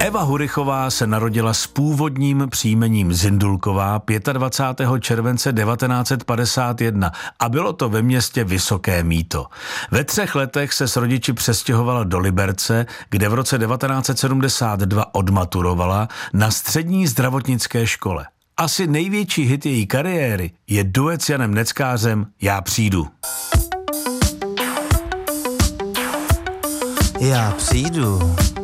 Eva Hurichová se narodila s původním příjmením Zindulková 25. července 1951 a bylo to ve městě Vysoké Mýto. Ve 3 letech se s rodiči přestěhovala do Liberce, kde v roce 1972 odmaturovala na střední zdravotnické škole. Asi největší hit její kariéry je duet s Janem Neckářem Já přijdu. Já přijdu.